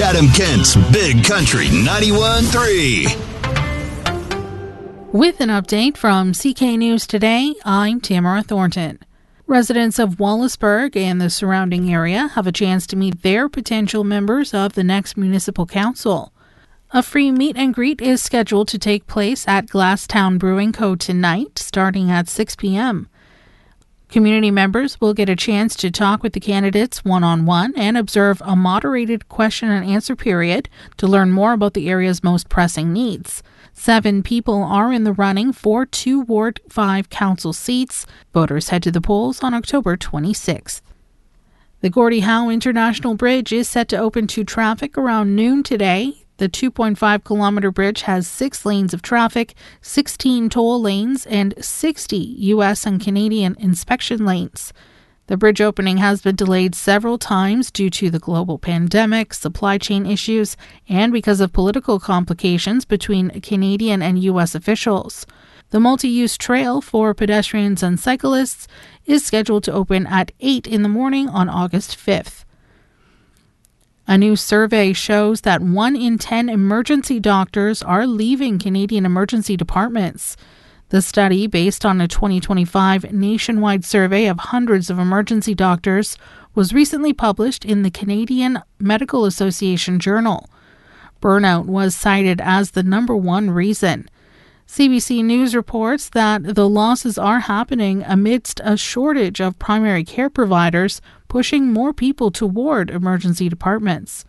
Chatham-Kent's Big Country 91.3. With an update from CK News Today, I'm Tamara Thornton. Residents of Wallaceburg and the surrounding area have a chance to meet their potential members of the next municipal council. A free meet and greet is scheduled to take place at Glasstown Brewing Co. tonight, starting at 6 p.m. Community members will get a chance to talk with the candidates one-on-one and observe a moderated question and answer period to learn more about the area's most pressing needs. 7 people are in the running for 2 Ward 5 council seats. Voters head to the polls on October 26th. The Gordie Howe International Bridge is set to open to traffic around noon today. The 2.5-kilometer bridge has 6 lanes of traffic, 16 toll lanes, and 60 U.S. and Canadian inspection lanes. The bridge opening has been delayed several times due to the global pandemic, supply chain issues, and because of political complications between Canadian and U.S. officials. The multi-use trail for pedestrians and cyclists is scheduled to open at 8 in the morning on August 5th. A new survey shows that 1 in 10 emergency doctors are leaving Canadian emergency departments. The study, based on a 2025 nationwide survey of hundreds of emergency doctors, was recently published in the Canadian Medical Association Journal. Burnout was cited as the number one reason. CBC News reports that the losses are happening amidst a shortage of primary care providers, pushing more people toward emergency departments.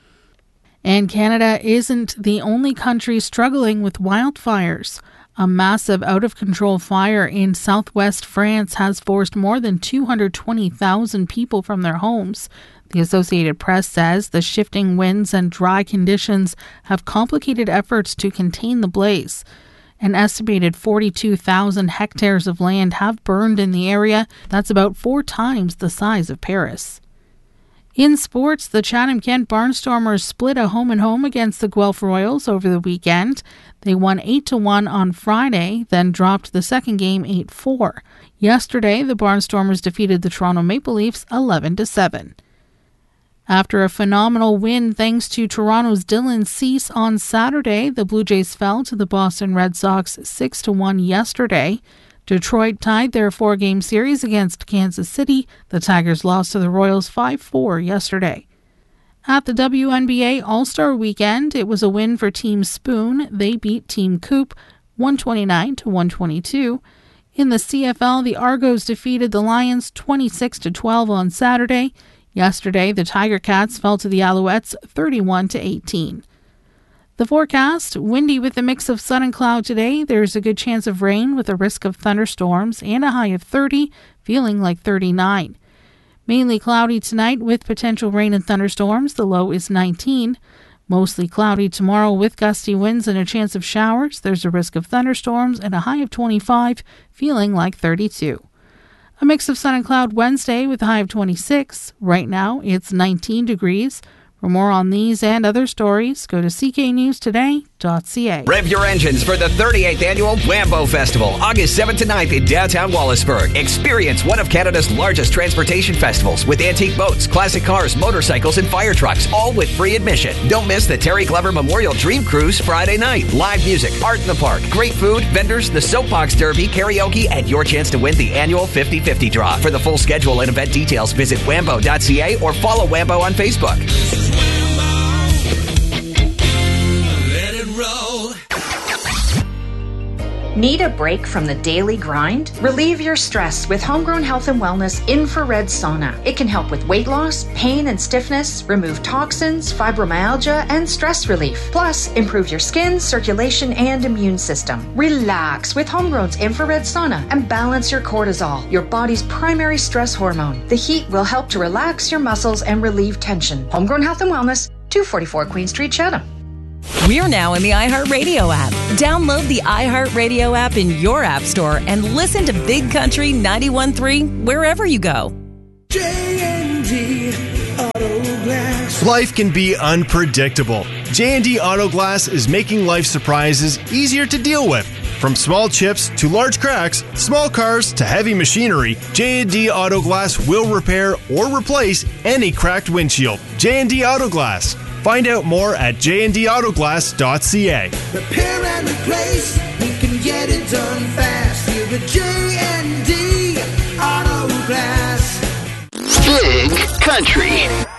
And Canada isn't the only country struggling with wildfires. A massive out-of-control fire in southwest France has forced more than 220,000 people from their homes. The Associated Press says the shifting winds and dry conditions have complicated efforts to contain the blaze. An estimated 42,000 hectares of land have burned in the area. That's about 4 times the size of Paris. In sports, the Chatham-Kent Barnstormers split a home-and-home against the Guelph Royals over the weekend. They won 8-1 on Friday, then dropped the second game 8-4. Yesterday, the Barnstormers defeated the Toronto Maple Leafs 11-7. After a phenomenal win thanks to Toronto's Dylan Cease on Saturday, the Blue Jays fell to the Boston Red Sox 6-1 yesterday. Detroit tied their 4-game series against Kansas City. The Tigers lost to the Royals 5-4 yesterday. At the WNBA All-Star Weekend, it was a win for Team Spoon. They beat Team Coop 129-122. In the CFL, the Argos defeated the Lions 26-12 on Saturday. Yesterday, the Tiger Cats fell to the Alouettes 31-18. The forecast, windy with a mix of sun and cloud today. There's a good chance of rain with a risk of thunderstorms and a high of 30, feeling like 39. Mainly cloudy tonight with potential rain and thunderstorms. The low is 19. Mostly cloudy tomorrow with gusty winds and a chance of showers. There's a risk of thunderstorms and a high of 25, feeling like 32. A mix of sun and cloud Wednesday with a high of 26. Right now, it's 19 degrees. For more on these and other stories, go to cknewstoday.ca. Rev your engines for the 38th Annual Wambo Festival, August 7th to 9th in downtown Wallaceburg. Experience one of Canada's largest transportation festivals with antique boats, classic cars, motorcycles, and fire trucks, all with free admission. Don't miss the Terry Glover Memorial Dream Cruise Friday night. Live music, art in the park, great food, vendors, the Soapbox Derby, karaoke, and your chance to win the annual 50-50 draw. For the full schedule and event details, visit wambo.ca or follow Wambo on Facebook. Need a break from the daily grind? Relieve your stress with Homegrown Health and Wellness Infrared Sauna. It can help with weight loss, pain and stiffness, remove toxins, fibromyalgia, and stress relief. Plus, improve your skin, circulation, and immune system. Relax with Homegrown's Infrared Sauna and balance your cortisol, your body's primary stress hormone. The heat will help to relax your muscles and relieve tension. Homegrown Health and Wellness, 244 Queen Street, Chatham. We're now in the iHeartRadio app. Download the iHeartRadio app in your app store and listen to Big Country 91.3 wherever you go. J&D Auto Glass. Life can be unpredictable. J&D Auto Glass is making life surprises easier to deal with. From small chips to large cracks, small cars to heavy machinery, J&D Auto Glass will repair or replace any cracked windshield. J&D Auto Glass. Find out more at jndautoglass.ca. Repair and replace, we can get it done fast. Here at J&D Auto Glass. Big Country.